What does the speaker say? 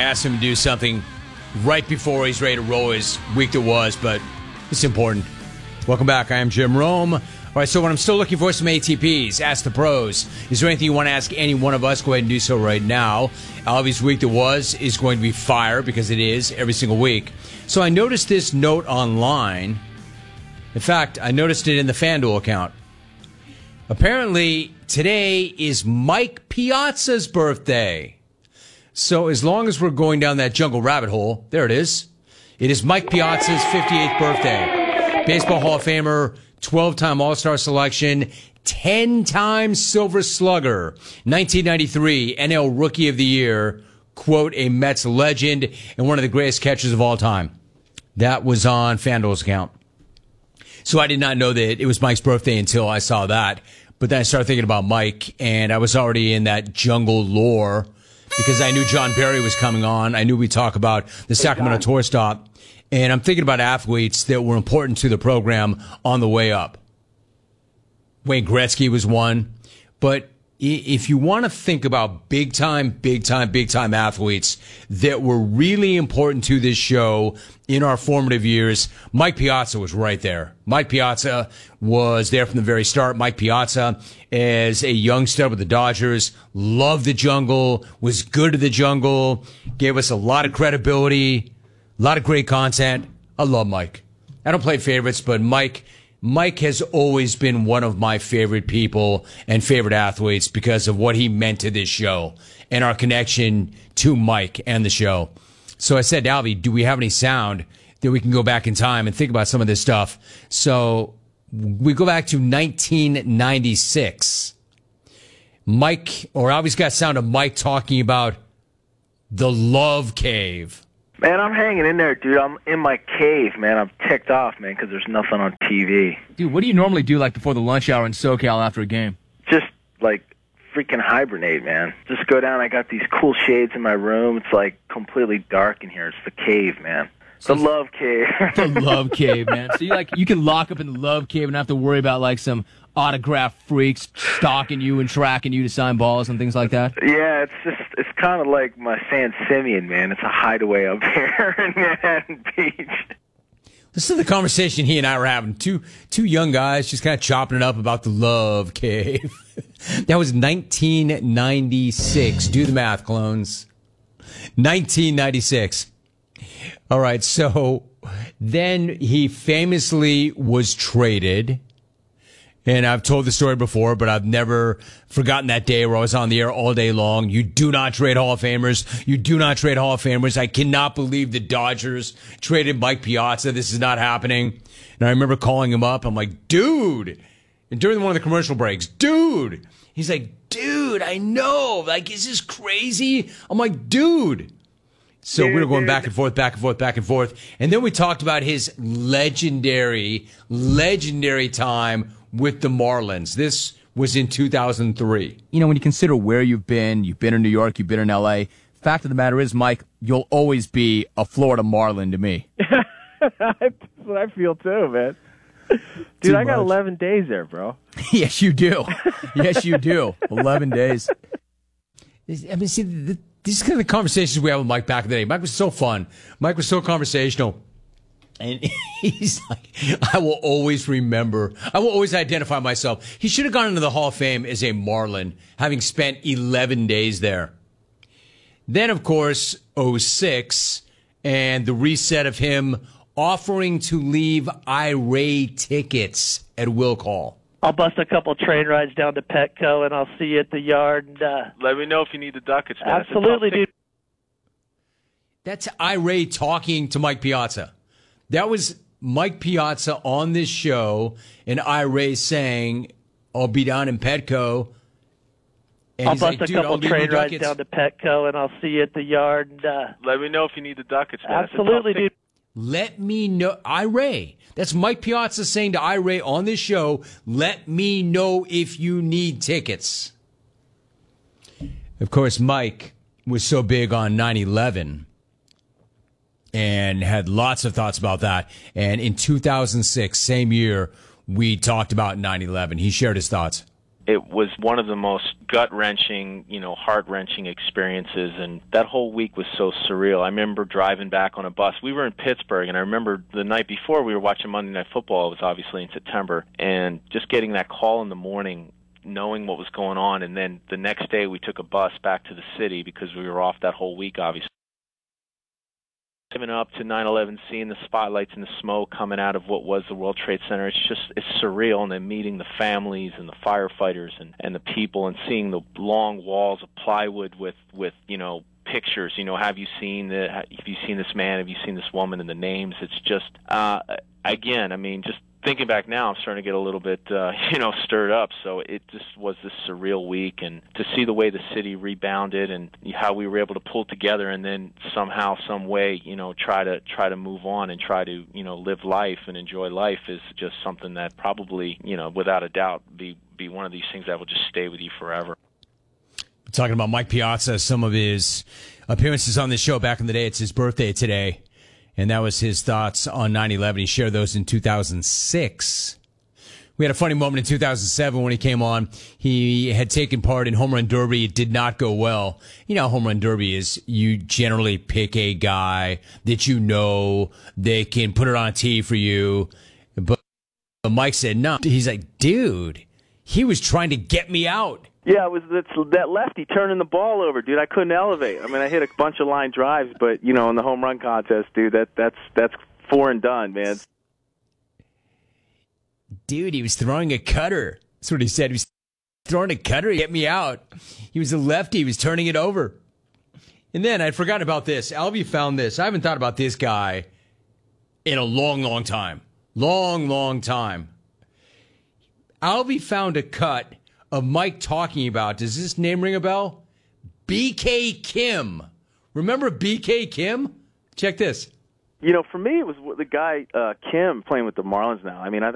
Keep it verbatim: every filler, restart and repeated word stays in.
asked him to do something right before he's ready to roll his week that was, but it's important. Welcome back. I am Jim Rome. All right, so when I'm still looking for some A T Ps, ask the pros. Is there anything you want to ask any one of us? Go ahead and do so right now. Albie's week that was is going to be fire because it is every single week. So I noticed this note online. In fact, I noticed it in the FanDuel account. Apparently, today is Mike Piazza's birthday. So as long as we're going down that jungle rabbit hole, there it is. It is Mike Piazza's fifty-eighth birthday. Baseball Hall of Famer, twelve-time All-Star selection, ten-time Silver Slugger, nineteen ninety-three N L Rookie of the Year, quote, a Mets legend and one of the greatest catchers of all time. That was on FanDuel's account. So I did not know that it was Mike's birthday until I saw that. But then I started thinking about Mike, and I was already in that jungle lore because I knew John Barry was coming on. I knew we'd talk about the Sacramento Tour Stop. And I'm thinking about athletes that were important to the program on the way up. Wayne Gretzky was one. But if you want to think about big time, big time, big time athletes that were really important to this show in our formative years, Mike Piazza was right there. Mike Piazza was there from the very start. Mike Piazza, as a young stud with the Dodgers, loved the jungle, was good to the jungle, gave us a lot of credibility, a lot of great content. I love Mike. I don't play favorites, but Mike Mike has always been one of my favorite people and favorite athletes because of what he meant to this show and our connection to Mike and the show. So I said to Albie, do we have any sound that we can go back in time and think about some of this stuff? So we go back to nineteen ninety-six. Mike, or Albie's got sound of Mike talking about the Love Cave. Man, I'm hanging in there, dude. I'm in my cave, man. I'm ticked off, man, because there's nothing on T V. Dude, what do you normally do, like, before the lunch hour in SoCal after a game? Just, like, freaking hibernate, man. Just go down. I got these cool shades in my room. It's, like, completely dark in here. It's the cave, man. The Love Cave. The Love Cave, man. So, you like, you can lock up in the Love Cave and not have to worry about, like, some autograph freaks stalking you and tracking you to sign balls and things like that? Yeah, it's just, it's kind of like my San Simeon, man. It's a hideaway up here in Manhattan Beach. This is the conversation he and I were having. Two two young guys just kind of chopping it up about the Love Cave. That was nineteen ninety-six. Do the math, clones. nineteen ninety-six. All right, so then he famously was traded. And I've told the story before, but I've never forgotten that day where I was on the air all day long. You do not trade Hall of Famers. You do not trade Hall of Famers. I cannot believe the Dodgers traded Mike Piazza. This is not happening. And I remember calling him up. I'm like, dude. And during one of the commercial breaks, dude. He's like, dude, I know. Like, is this crazy? I'm like, dude. So we were going back and forth, back and forth, back and forth. And then we talked about his legendary, legendary time with the Marlins. This was in two thousand three. You know, when you consider where you've been, you've been in New York, you've been in L A, fact of the matter is, Mike, you'll always be a Florida Marlin to me. That's what I feel too, man. Dude, Too I got much. eleven days there, bro. Yes, you do. Yes, you do. eleven days. I mean, see, the, these are kind of the conversations we had with Mike back in the day. Mike was so fun. Mike was so conversational. And he's like, I will always remember, I will always identify myself. He should have gone into the Hall of Fame as a Marlin, having spent eleven days there. Then, of course, oh six, and the reset of him offering to leave I-Ray tickets at Will Call. I'll bust a couple train rides down to Petco, and I'll see you at the yard. And, uh, Let me know if you need the ducats, man. absolutely, dude. That's I-Ray talking to Mike Piazza. That was Mike Piazza on this show, and I-Ray saying, I'll be down in Petco. And I'll he's bust like, a dude, couple I'll leave train you rides ducats. down to Petco, and I'll see you at the yard. And, uh, Let me know if you need the ducats, man. absolutely, dude. Let me know. I-Ray. That's Mike Piazza saying to I-Ray on this show, let me know if you need tickets. Of course, Mike was so big on nine eleven and had lots of thoughts about that. And in two thousand six, same year, we talked about nine eleven. He shared his thoughts. it was one of the most gut-wrenching, you know, heart-wrenching experiences, and that whole week was so surreal. I remember driving back on a bus. We were in Pittsburgh, and I remember the night before we were watching Monday Night Football. It was obviously in September, and just getting that call in the morning, knowing what was going on, and then the next day we took a bus back to the city because we were off that whole week, obviously. Driving up to nine eleven, seeing the spotlights and the smoke coming out of what was the World Trade Center, it's just, it's surreal. And then meeting the families and the firefighters and, and the people, and seeing the long walls of plywood with, with, you know, pictures. You know, have you seen the, have you seen this man? Have you seen this woman? And the names. It's just, uh, again, I mean, just thinking back now, I'm starting to get a little bit, uh, you know, stirred up. So it just was this surreal week, and to see the way the city rebounded and how we were able to pull together, and then somehow, some way, you know, try to try to move on and try to, you know, live life and enjoy life is just something that probably, you know, without a doubt, be be one of these things that will just stay with you forever. Talking about Mike Piazza, some of his appearances on this show back in the day. It's his birthday today. And that was his thoughts on nine eleven. He shared those in two thousand six. We had a funny moment in two thousand seven when he came on. He had taken part in Home Run Derby. It did not go well. You know how Home Run Derby is. You generally pick a guy that you know. They can put it on a tee for you. But Mike said no. He's like, dude, he was trying to get me out. Yeah, it was that's, that lefty turning the ball over, dude. I couldn't elevate. I mean, I hit a bunch of line drives, but you know, in the home run contest, dude, that that's that's four and done, man. Dude, he was throwing a cutter. That's what he said. He was throwing a cutter to get me out. He was a lefty. He was turning it over. And then I'd forgotten about this. Albie found this. I haven't thought about this guy in a long, long time. Long, long time. Albie found a cut of Mike talking about, does this name ring a bell? B K Kim. Remember B K Kim? Check this. You know, for me, it was the guy uh, Kim playing with the Marlins now. I mean, I think